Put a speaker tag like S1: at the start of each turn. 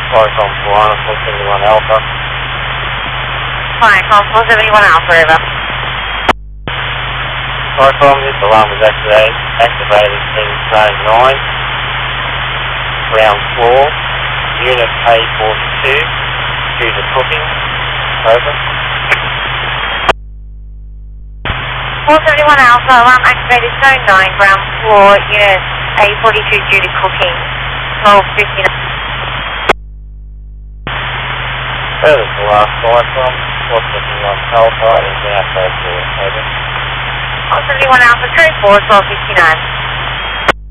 S1: Sorry from Solana, 471 Alpha.
S2: Fine, call 471 Alpha, over.
S1: Sorry from this alarm was activated in zone 9, ground floor, unit A42, due to cooking. Over.
S2: 471 Alpha, alarm activated zone 9, ground floor, unit A42 due to cooking. 12:59.
S1: That is the last flight from 471 Alpha in the outbound floor. Over.
S2: 471 Alpha, code 4, 12:59.